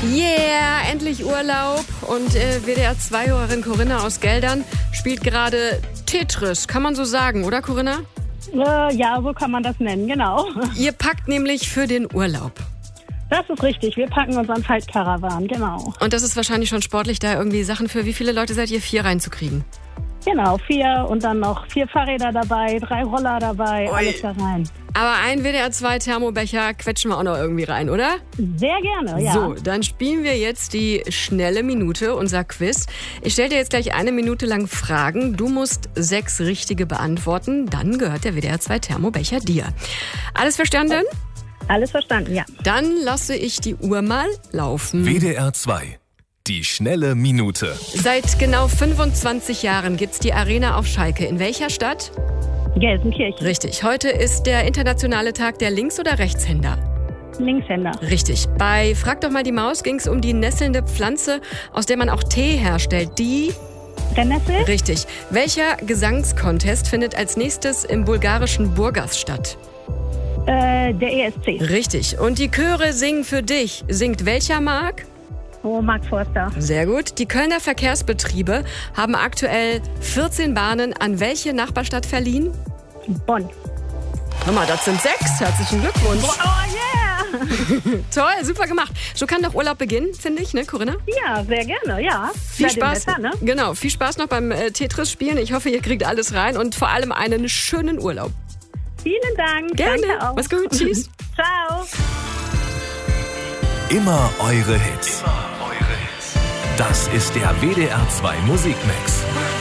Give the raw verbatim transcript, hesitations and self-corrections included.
Yeah, endlich Urlaub. Und äh, W D R zwei-Hörerin Corinna aus Geldern spielt gerade Tetris. Kann man so sagen, oder Corinna? Äh, ja, so kann man das nennen, genau. Ihr packt nämlich für den Urlaub. Das ist richtig, wir packen unseren Faltkarawan, genau. Und das ist wahrscheinlich schon sportlich, da irgendwie Sachen für wie viele Leute seid ihr? Vier reinzukriegen? Genau, vier und dann noch vier Fahrräder dabei, drei Roller dabei, Ui. alles da rein. Aber ein W D R zwei Thermobecher quetschen wir auch noch irgendwie rein, oder? Sehr gerne, ja. So, dann spielen wir jetzt die schnelle Minute, unser Quiz. Ich stelle dir jetzt gleich eine Minute lang Fragen. Du musst sechs richtige beantworten. Dann gehört der W D R zwei Thermobecher dir. Alles verstanden? Alles verstanden, ja. Dann lasse ich die Uhr mal laufen. W D R zwei. Die schnelle Minute. Seit genau fünfundzwanzig Jahren gibt's die Arena auf Schalke. In welcher Stadt? Gelsenkirchen. Richtig. Heute ist der internationale Tag der Links- oder Rechtshänder. Linkshänder. Richtig. Bei Frag doch mal die Maus ging es um die nesselnde Pflanze, aus der man auch Tee herstellt. Die? Brennnessel? Richtig. Welcher Gesangscontest findet als nächstes im bulgarischen Burgas statt? Äh, der E S C. Richtig. Und die Chöre singen für dich. Singt welcher Mark? Oh, Mark Forster. Sehr gut. Die Kölner Verkehrsbetriebe haben aktuell vierzehn Bahnen an welche Nachbarstadt verliehen? Bonn. Guck mal, das sind sechs. Herzlichen Glückwunsch. Oh, yeah! Toll, super gemacht. So kann doch Urlaub beginnen, finde ich, ne, Corinna? Ja, sehr gerne, ja. Viel Seitdem Spaß. besser, ne? Genau, viel Spaß noch beim äh, Tetris-Spielen. Ich hoffe, ihr kriegt alles rein und vor allem einen schönen Urlaub. Vielen Dank. Gerne. Danke auch. Mach's gut. Tschüss. Ciao. Immer eure Hits. Immer eure Hits. Das ist der W D R zwei Musikmix.